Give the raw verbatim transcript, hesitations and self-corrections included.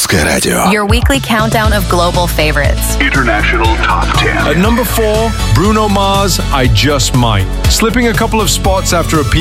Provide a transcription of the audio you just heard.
Русское радио. Your weekly countdown of global favorites. International Top ten. At number four, Bruno Mars, I Just Might. Slipping a couple of spots after a